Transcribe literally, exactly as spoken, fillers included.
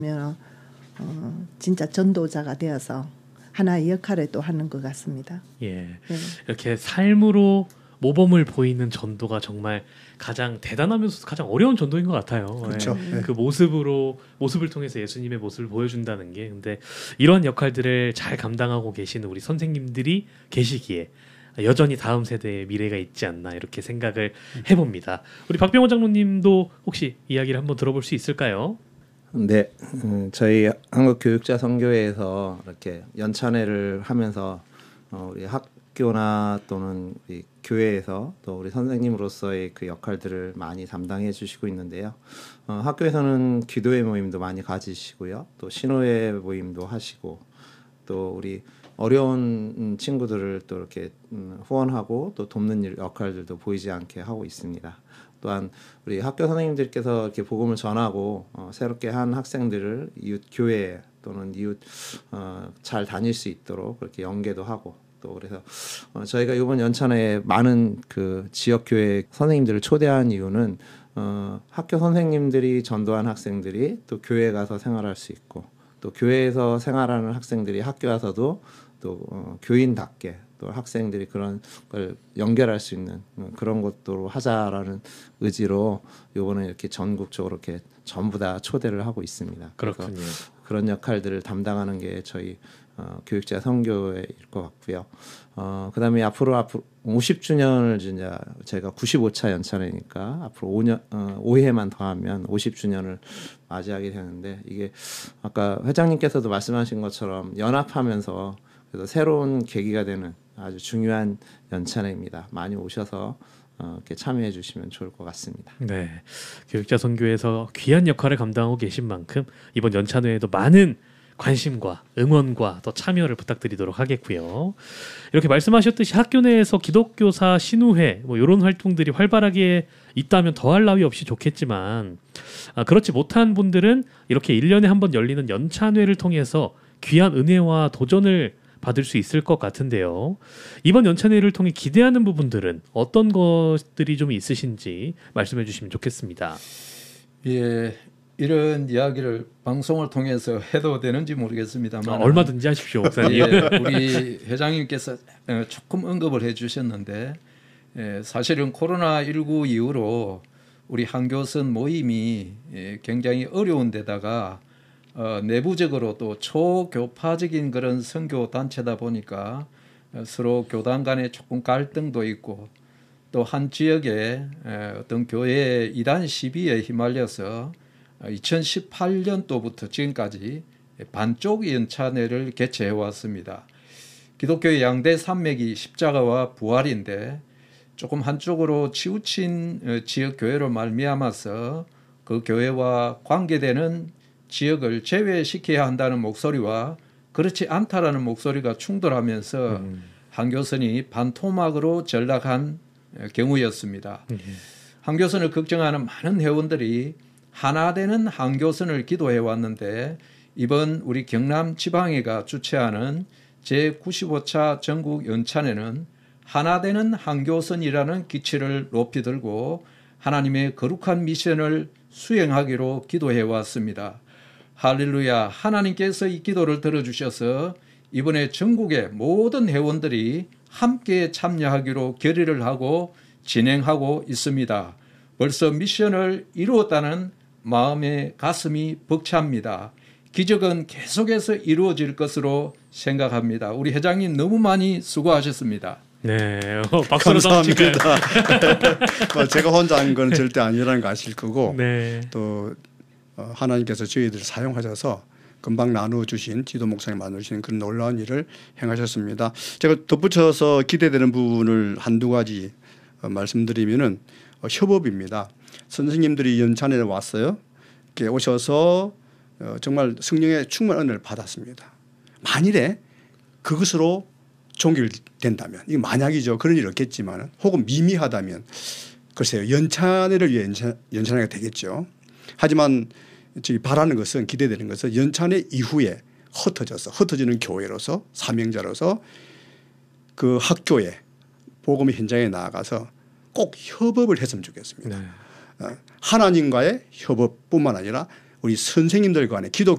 어, 진짜 전도자가 되어서 하나의 역할을 또 하는 것 같습니다. 예, 네. 이렇게 삶으로 모범을 보이는 전도가 정말 가장 대단하면서 가장 어려운 전도인 것 같아요. 그렇죠. 예. 네. 그 모습으로 모습을 통해서 예수님의 모습을 보여준다는 게, 근데 이런 역할들을 잘 감당하고 계시는 우리 선생님들이 계시기에 여전히 다음 세대의 미래가 있지 않나 이렇게 생각을 해봅니다. 우리 박병호 장로님도 혹시 이야기를 한번 들어볼 수 있을까요? 네, 음, 저희 한국교육자 선교회에서 이렇게 연찬회를 하면서 어, 우리 학교나 또는 우리 교회에서 또 우리 선생님으로서의 그 역할들을 많이 담당해 주시고 있는데요. 어, 학교에서는 기도회 모임도 많이 가지시고요, 또 신호회 모임도 하시고, 또 우리 어려운 친구들을 또 이렇게 후원하고 또 돕는 일, 역할들도 보이지 않게 하고 있습니다. 또한 우리 학교 선생님들께서 이렇게 복음을 전하고 어, 새롭게 한 학생들을 이웃 교회 또는 이웃 어, 잘 다닐 수 있도록 그렇게 연계도 하고, 또 그래서 어, 저희가 이번 연찬회에 많은 그 지역 교회 선생님들을 초대한 이유는 어, 학교 선생님들이 전도한 학생들이 또 교회에 가서 생활할 수 있고, 또 교회에서 생활하는 학생들이 학교 와서도 또 어, 교인답게 또 학생들이 그런 걸 연결할 수 있는 그런 것도 하자라는 의지로 이번에 이렇게 전국적으로 이렇게 전부 다 초대를 하고 있습니다. 그렇군요. 그런 역할들을 담당하는 게 저희 어, 교육자 선교회일 것 같고요. 어, 그다음에 앞으로 앞으로 오십 주년을 진짜 제가 구십오 차 연찬회니까 앞으로 오 년 어, 오 회만 더하면 오십 주년을 맞이하게 되는데, 이게 아까 회장님께서도 말씀하신 것처럼 연합하면서 그래서 새로운 계기가 되는 아주 중요한 연찬회입니다. 많이 오셔서 어, 이렇게 참여해 주시면 좋을 것 같습니다. 네, 교육자 선교에서 귀한 역할을 감당하고 계신 만큼 이번 연찬회에도 많은 관심과 응원과 또 참여를 부탁드리도록 하겠고요. 이렇게 말씀하셨듯이 학교 내에서 기독교사 신우회 뭐 이런 활동들이 활발하게 있다면 더할 나위 없이 좋겠지만, 아, 그렇지 못한 분들은 이렇게 일 년에 한 번 열리는 연찬회를 통해서 귀한 은혜와 도전을 받을 수 있을 것 같은데요. 이번 연찬회를 통해 기대하는 부분들은 어떤 것들이 좀 있으신지 말씀해 주시면 좋겠습니다. 예, 이런 이야기를 방송을 통해서 해도 되는지 모르겠습니다만 아, 얼마든지 하십시오, 목사님. 예, 우리 회장님께서 조금 언급을 해주셨는데, 예, 사실은 코로나십구 이후로 우리 한교선 모임이 예, 굉장히 어려운 데다가 어, 내부적으로 또 초교파적인 그런 선교 단체다 보니까 어, 서로 교단 간에 조금 갈등도 있고, 또 한 지역에 에, 어떤 교회의 이단 시비에 휘말려서 어, 이천십팔 년도부터 지금까지 반쪽 연찬회를 개최해 왔습니다. 기독교의 양대 산맥이 십자가와 부활인데 조금 한쪽으로 치우친 어, 지역 교회로 말미암아서 그 교회와 관계되는 지역을 제외시켜야 한다는 목소리와 그렇지 않다라는 목소리가 충돌하면서 음. 한교선이 반토막으로 전락한 경우였습니다. 음. 한교선을 걱정하는 많은 회원들이 하나 되는 한교선을 기도해 왔는데, 이번 우리 경남 지방회가 주최하는 제구십오 차 전국 연찬회는 하나 되는 한교선이라는 기치를 높이 들고 하나님의 거룩한 미션을 수행하기로 기도해 왔습니다. 할렐루야, 하나님께서 이 기도를 들어주셔서 이번에 전국의 모든 회원들이 함께 참여하기로 결의를 하고 진행하고 있습니다. 벌써 미션을 이루었다는 마음에 가슴이 벅찹니다. 기적은 계속해서 이루어질 것으로 생각합니다. 우리 회장님 너무 많이 수고하셨습니다. 네, 어, 박수로 감사합니다. 제가 혼자 한 건 절대 아니라는 거 아실 거고, 네. 또 하나님께서 저희들을 사용하셔서 금방 나누어주신 지도 목사님 나누어주신 그런 놀라운 일을 행하셨습니다. 제가 덧붙여서 기대되는 부분을 한두 가지 말씀드리면은 협업입니다. 선생님들이 연찬회에 왔어요. 이렇게 오셔서 정말 성령의 충만한 은혜를 받았습니다. 만일에 그것으로 종결된다면, 이게 만약이죠. 그런 일이 없겠지만, 혹은 미미하다면 글쎄요, 연찬회를 위해 연찬, 연찬회가 되겠죠. 하지만 저희 바라는 것은, 기대되는 것은 연찬회 이후에 흩어져서 흩어지는 교회로서 사명자로서 그 학교에 복음의 현장에 나아가서 꼭 협업을 했으면 좋겠습니다. 네. 하나님과의 협업뿐만 아니라 우리 선생님들 간의 기독